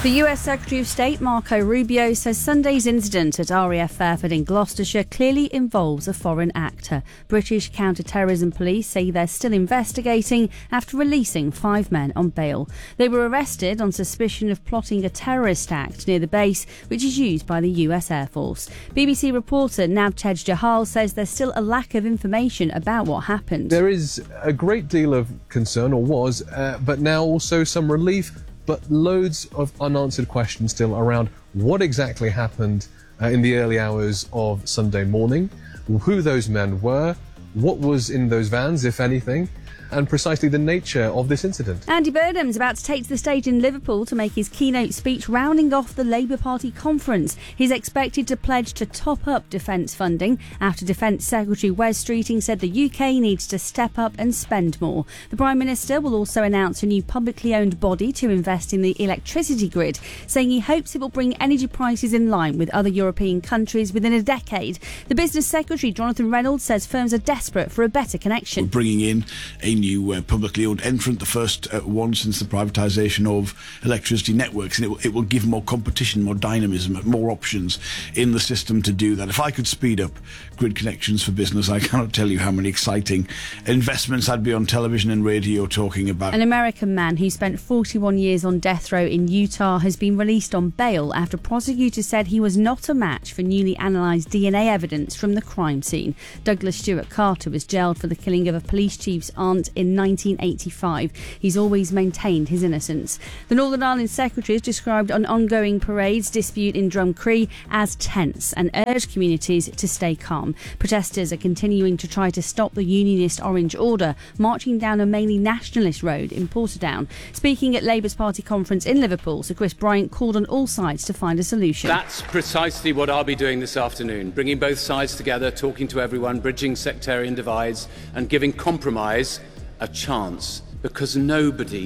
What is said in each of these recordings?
The US Secretary of State Marco Rubio says Sunday's incident at RAF Fairford in Gloucestershire clearly involves a foreign actor. British counter-terrorism police say they're still investigating after releasing 5 men on bail. They were arrested on suspicion of plotting a terrorist act near the base, which is used by the US Air Force. BBC reporter Navtej Jahal says there's still a lack of information about what happened. There is a great deal of concern, or was, but now also some relief, but loads of unanswered questions still around what exactly happened in the early hours of Sunday morning, who those men were, what was in those vans, if anything, and precisely the nature of this incident. Andy Burnham's about to take to the stage in Liverpool to make his keynote speech rounding off the Labour Party conference. He's expected to pledge to top up defence funding after Defence Secretary Wes Streeting said the UK needs to step up and spend more. The Prime Minister will also announce a new publicly owned body to invest in the electricity grid, saying he hopes it will bring energy prices in line with other European countries within a decade. The Business Secretary, Jonathan Reynolds, says firms are desperate for a better connection. We're bringing in a new publicly owned entrant, the first one since the privatisation of electricity networks, and it will give more competition, more dynamism, more options in the system to do that. If I could speed up grid connections for business, I cannot tell you how many exciting investments I'd be on television and radio talking about. An American man who spent 41 years on death row in Utah has been released on bail after prosecutors said he was not a match for newly analysed DNA evidence from the crime scene. Douglas Stewart Carter was jailed for the killing of a police chief's aunt in 1985. He's always maintained his innocence. The Northern Ireland Secretary has described an ongoing parades dispute in Drumcree as tense and urged communities to stay calm. Protesters are continuing to try to stop the Unionist Orange Order, marching down a mainly nationalist road in Portadown. Speaking at Labour's party conference in Liverpool, Sir Chris Bryant called on all sides to find a solution. That's precisely what I'll be doing this afternoon, bringing both sides together, talking to everyone, bridging sectarian divides and giving compromise a chance, because nobody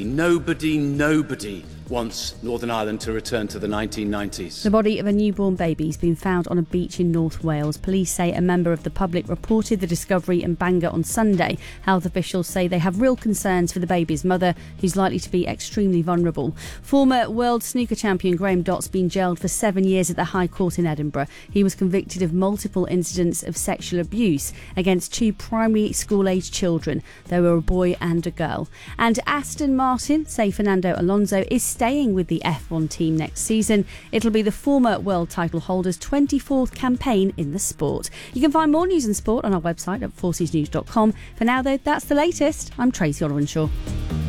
wants Northern Ireland to return to the 1990s. The body of a newborn baby has been found on a beach in North Wales. Police say a member of the public reported the discovery in Bangor on Sunday. Health officials say they have real concerns for the baby's mother, who's likely to be extremely vulnerable. Former world snooker champion Graham Dott's been jailed for 7 years at the High Court in Edinburgh. He was convicted of multiple incidents of sexual abuse against 2 primary school-aged children. They were a boy and a girl. And Aston Martin say Fernando Alonso is staying with the F1 team next season. It'll be the former world title holder's 24th campaign in the sport. You can find more news and sport on our website at forcesnews.com. For now, though, that's the latest. I'm Tracy Olwenshaw.